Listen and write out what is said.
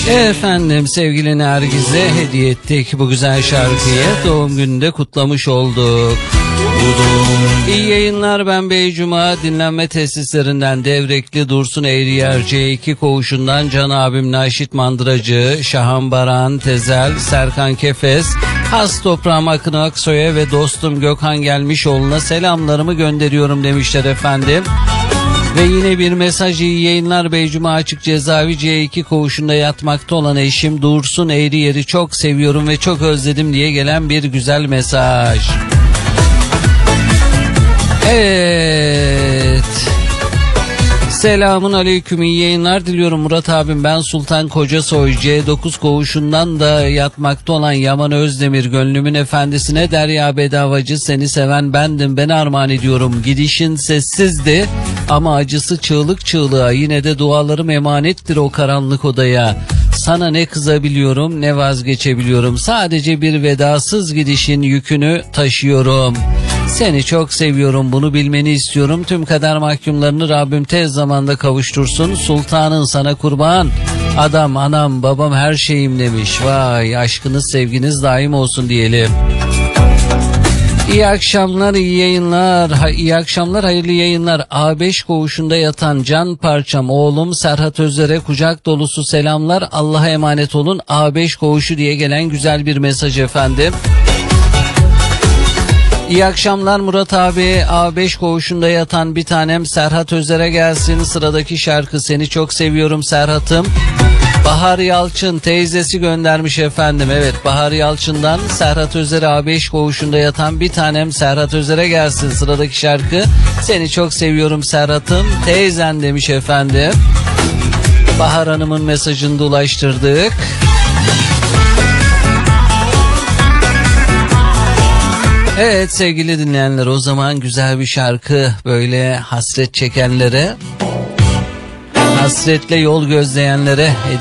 Efendim sevgili Nergiz'e hediye ettik bu güzel şarkıyı. Doğum gününde kutlamış olduk. İyi yayınlar, ben Beycuma. Dinlenme tesislerinden Devrekli Dursun Eğriyer C2 koğuşundan Can abim Naşit Mandıracı, Şahan Baran, Tezel, Serkan Kefes, Has toprağım Akın Aksoy'a ve dostum Gökhan Gelmişoğlu'na selamlarımı gönderiyorum demişler efendim. Ve yine bir mesaj: iyi yayınlar Beycuma, açık cezaevi C2 koğuşunda yatmakta olan eşim Dursun Eğriyer'i çok seviyorum ve çok özledim diye gelen bir güzel mesaj. Evet. Selamun aleyküm, iyi yayınlar diliyorum Murat abim. Ben Sultan Kocasoy C9 koğuşundan da yatmakta olan Yaman Özdemir, gönlümün efendisine Derya Bedavacı, seni seven bendim, ben armağan ediyorum. Gidişin sessizdi ama acısı çığlık çığlığa, yine de dualarım emanettir o karanlık odaya. Sana ne kızabiliyorum ne vazgeçebiliyorum, sadece bir vedasız gidişin yükünü taşıyorum. Seni çok seviyorum, bunu bilmeni istiyorum. Tüm kader mahkumlarını Rabbim tez zamanda kavuştursun. Sultanın sana kurban. Adam, anam, babam, her şeyim demiş. Vay, aşkınız sevginiz daim olsun diyelim. İyi akşamlar, iyi yayınlar. İyi akşamlar, hayırlı yayınlar. A5 koğuşunda yatan can parçam oğlum Serhat Özer'e kucak dolusu selamlar. Allah'a emanet olun. A5 koğuşu diye gelen güzel bir mesaj efendim. İyi akşamlar Murat abi, A5 koğuşunda yatan bir tanem Serhat Özer'e gelsin. Sıradaki şarkı seni çok seviyorum Serhat'ım. Bahar Yalçın teyzesi göndermiş efendim. Evet, Bahar Yalçın'dan Serhat Özer'e, A5 koğuşunda yatan bir tanem Serhat Özer'e gelsin. Sıradaki şarkı seni çok seviyorum Serhat'ım teyzen demiş efendim. Bahar Hanım'ın mesajını da ulaştırdık. Evet sevgili dinleyenler, o zaman güzel bir şarkı, böyle hasret çekenlere, hasretle yol gözleyenlere hediye